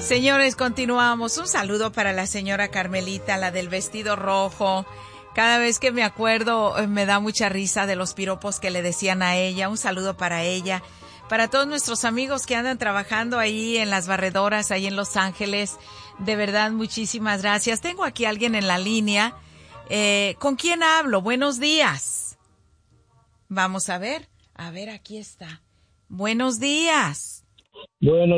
Señores, continuamos. Un saludo para la señora Carmelita, la del vestido rojo. Cada vez que me acuerdo me da mucha risa de los piropos que le decían a ella. Un saludo para ella. Para todos nuestros amigos que andan trabajando ahí en las barredoras, ahí en Los Ángeles. De verdad, muchísimas gracias. Tengo aquí a alguien en la línea. ¿Con quién hablo? Buenos días. Vamos a ver. A ver, aquí está. Buenos días. Buenos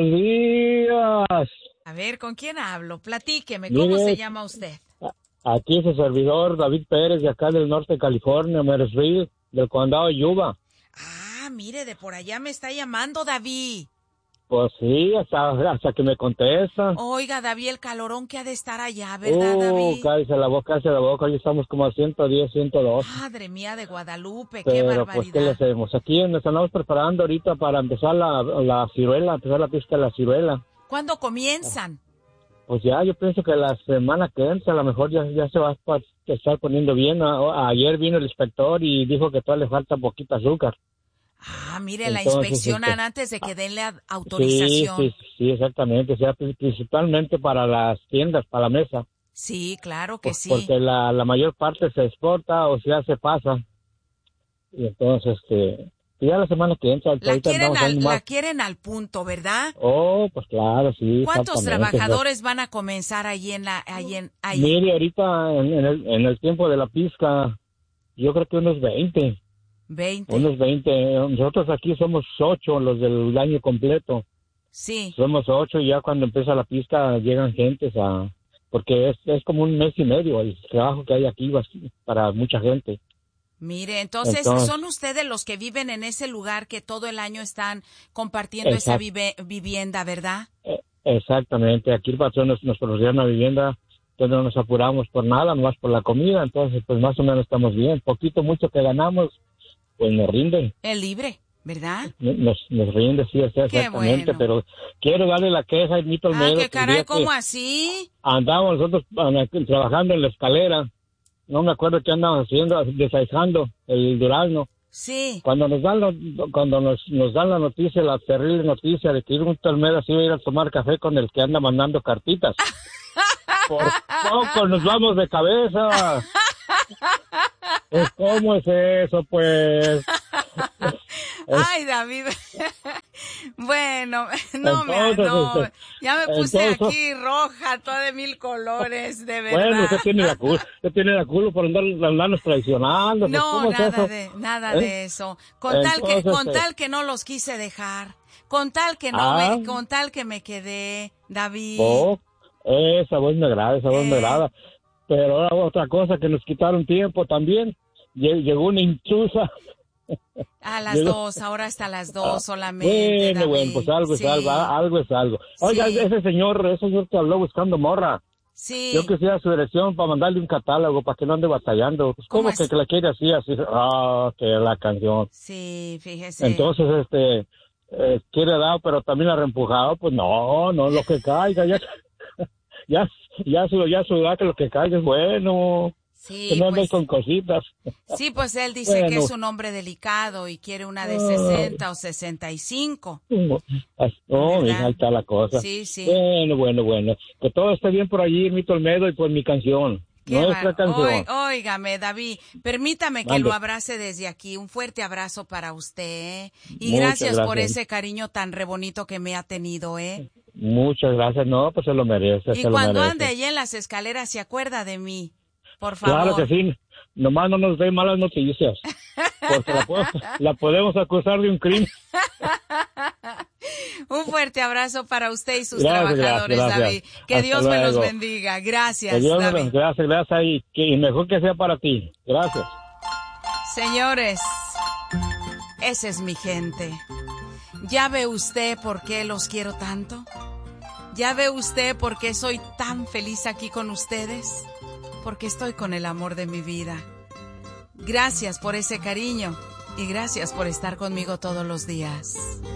días. A ver, ¿con quién hablo? Platíqueme, ¿cómo se llama usted? Aquí es el servidor David Pérez, de acá del norte de California, Marysville, del condado de Yuba. Ah, mire, de por allá me está llamando David. Pues sí, hasta que me contesta. Oiga, David, el calorón que ha de estar allá, ¿verdad, David? Cállese la boca. Hoy estamos como a 110, 102. Madre mía de Guadalupe, Pero, qué barbaridad. pues, ¿qué le hacemos? Aquí nos estamos preparando ahorita para empezar la ciruela, empezar la pista de la ciruela. ¿Cuándo comienzan? Pues ya, yo pienso que la semana que entra a lo mejor ya se va a estar poniendo bien. Ayer vino el inspector y dijo que todavía le falta poquito azúcar. Ah, mire, Entonces, la inspeccionan antes de que den la autorización. Sí, exactamente. O sea, principalmente para las tiendas, para la mesa. Sí, claro que sí. Porque la mayor parte se exporta o sea, se pasa. Y entonces, ya la semana que entra... La quieren al punto, ¿verdad? Oh, pues claro, sí. ¿Cuántos trabajadores van a comenzar ahí ahí? Mire, ahorita en el tiempo de la pizca, yo creo que unos 20. 20. Unos 20. Nosotros aquí somos 8, los del año completo. Sí. Somos 8 y ya cuando empieza la pista llegan gentes porque es como un mes y medio el trabajo que hay aquí para mucha gente. Mire, entonces son ustedes los que viven en ese lugar que todo el año están compartiendo esa vivienda, ¿verdad? Exactamente. Aquí el patrón nos proporciona una vivienda, entonces no nos apuramos por nada, nomás por la comida, entonces pues más o menos estamos bien. Poquito, mucho que ganamos, pues nos rinde. El libre, ¿verdad? Nos rinde, sí, exactamente, bueno. Pero quiero darle la queja a Mito Olmedo. ¿Qué caray? ¿Cómo así? Andamos nosotros trabajando en la escalera, no me acuerdo qué andamos haciendo, desaizando el durazno. Sí. Cuando nos dan la noticia, la terrible noticia de que Mito Olmedo se iba a ir a tomar café con el que anda mandando cartitas. Por poco nos vamos de cabeza. Pues, ¿cómo es eso, pues? Ay, David. Bueno, no, ya me puse aquí roja, toda de 1000 colores, de verdad. Bueno, usted tiene la culpa por andarnos traicionando. No, pues, nada de eso. Con tal que no los quise dejar, con tal que me quedé, David. Oh, esa voz me agrada, Pero ahora otra cosa, que nos quitaron tiempo también. Llegó una intrusa. A las 2, ahora hasta las 2 solamente. Bueno, pues algo es algo. Oiga, sí. ese señor que habló buscando morra. Sí. Yo quisiera su dirección para mandarle un catálogo para que no ande batallando. Pues, ¿Cómo que la quiere así? Que la canción. Sí, fíjese. Entonces, quiere dar, pero también ha reempujado. Pues no, lo que caiga, ya su que lo que caiga es bueno. Sí, que no andes con cositas. Sí, pues él dice que es un hombre delicado y quiere una de 60 o 65. Ahí está la cosa. Sí. Bueno. Que todo esté bien por allí, Mito Olmedo, y por mi canción. Nuestra canción. Óigame, David, permítame que lo abrace desde aquí. Un fuerte abrazo para usted, Y gracias por ese cariño tan re bonito que me ha tenido, Muchas gracias. No, pues se lo merece. Y cuando ande allí en las escaleras, se acuerda de mí. Por favor. Claro que sí. Nomás no nos dé malas noticias. Porque la podemos acusar de un crimen. Un fuerte abrazo para usted y sus trabajadores, gracias. David. Que hasta Dios luego. Me los bendiga. Gracias, David. Gracias. Y mejor que sea para ti. Gracias. Señores, esa es mi gente. ¿Ya ve usted por qué los quiero tanto? ¿Ya ve usted por qué soy tan feliz aquí con ustedes? Porque estoy con el amor de mi vida. Gracias por ese cariño y gracias por estar conmigo todos los días.